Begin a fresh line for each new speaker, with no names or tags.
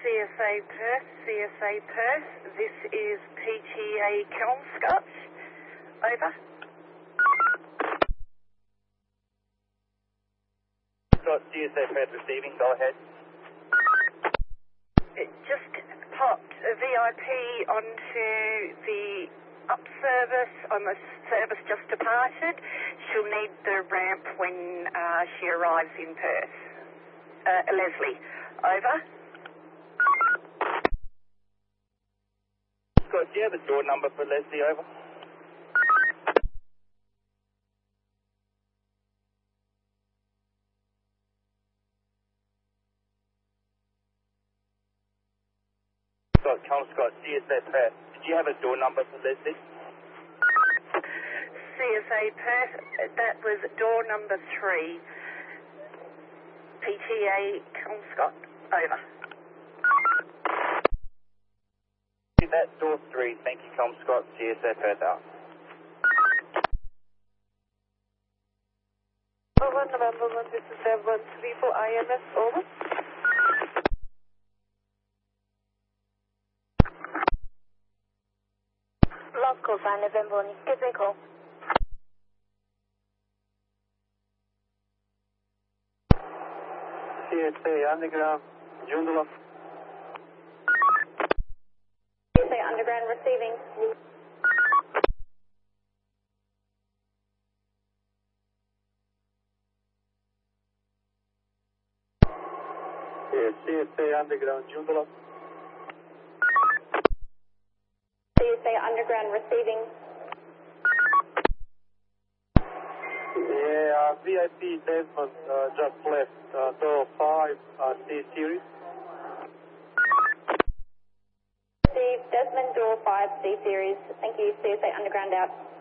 CSA Perth, this is PTA Kelmscott. Over.
Got CSA Perth receiving, go ahead.
It just popped a VIP onto the up service on the service just departed. She'll need the ramp when she arrives in Perth. Leslie, over.
Scott, do you have a door number for Leslie, over? Scott, Kelmscott, CSA Perth. Did you have a door number for Leslie?
CSA Perth, that was door number 3. PTA Kelmscott, over.
That door 3, thank you, Kelmscott, CSA Perth out.
Over, November 1, this is 734 INS, over.
Last call sign, November 1, give me a call.
CSA Underground, Joondalup.
CSA Underground receiving.
CSA Underground, Joondalup.
CSA Underground receiving.
Yeah, VIP Desmond just left, door 5, C series.
Steve, Desmond, door 5, C series. Thank you, CSA Underground out.